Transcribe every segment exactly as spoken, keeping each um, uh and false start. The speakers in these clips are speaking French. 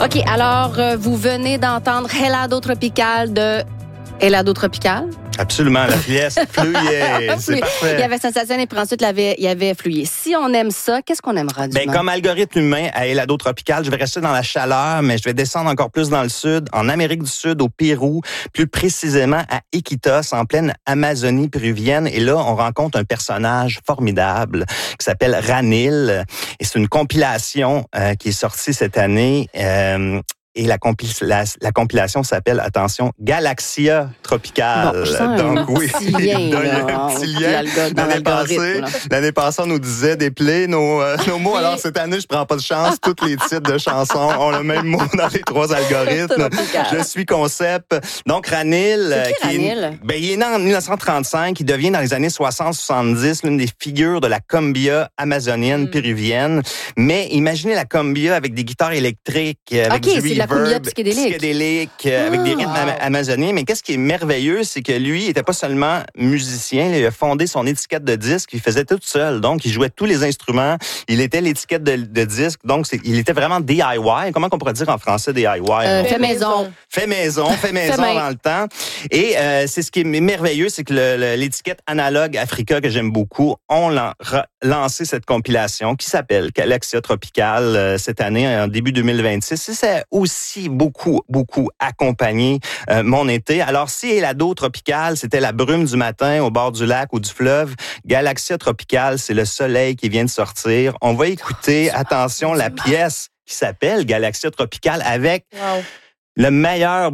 OK, alors, euh, vous venez d'entendre Helado Tropical de Helado Tropical. Absolument, la pièce Fluye, c'est parfait. Il y avait Sensation et puis ensuite, il y avait, il y avait Fluye. Si on aime ça, qu'est-ce qu'on aimera du Ben, comme algorithme humain à Helado Tropical, je vais rester dans la chaleur, mais je vais descendre encore plus dans le sud, en Amérique du Sud, au Pérou, plus précisément à Iquitos, en pleine Amazonie péruvienne. Et là, on rencontre un personnage formidable qui s'appelle Ranil. Et c'est une compilation euh, qui est sortie cette année. Euh, Et la, compil- la, la compilation s'appelle, attention, Galaxia Tropical. Bon, je sens Donc, un oui, petit lien, il y a là, un petit lien. dans L'année passée, là. l'année passée, on nous disait déplier nos, euh, nos mots. Alors, cette année, je prends pas de chance. Tous les titres de chansons ont le même mot dans les trois algorithmes. Je suis concept. Donc, Ranil. C'est qui, qui Ranil? Est, ben, il est né en dix-neuf cent trente-cinq. Il devient, dans les années soixante soixante-dix, l'une des figures de la cumbia amazonienne, mm. péruvienne. Mais imaginez la cumbia avec des guitares électriques, avec okay, du c'est reverb. La cumbia psychédélique. psychédélique, ah, avec des rythmes wow. amazoniens. Mais qu'est-ce qui est merveilleux, c'est que lui, il n'était pas seulement musicien, il a fondé son étiquette de disque, il faisait tout seul. Donc, il jouait tous les instruments. Il était l'étiquette de, de disque. Donc, c'est, il était vraiment D I Y. Comment on pourrait dire en français D I Y? Euh, fait maison. Fait maison, fait maison fait dans le temps. Et euh, c'est ce qui est merveilleux, c'est que le, le, l'étiquette Analogue Africa, que j'aime beaucoup, ont lan- lancé cette compilation qui s'appelle Galaxia Tropical euh, cette année, en début deux mille vingt-six. Et c'est aussi beaucoup, beaucoup accompagné euh, mon été. Alors, si Helado Tropical, c'était la brume du matin au bord du lac ou du fleuve, Galaxia Tropical, c'est le soleil qui vient de sortir. On va écouter, attention, la pièce qui s'appelle Galaxia Tropical avec wow. le meilleur...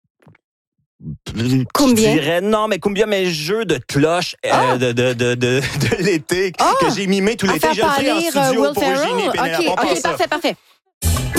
Combien? Je dirais, non, mais combien mes jeux de cloche euh, oh. de, de, de, de, de l'été oh. que j'ai mimé tout l'été. Je le ferai en studio Will pour Eugénie et Pénélope. OK, okay parfait, parfait.